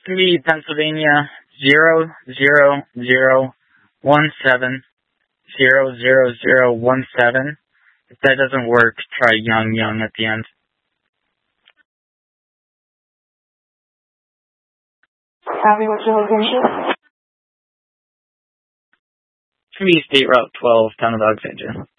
3, Pennsylvania, 00017, 00017. If that doesn't work, try Young at the end. Copy, what's your location? 3, State Route 12, Town of Alexandria.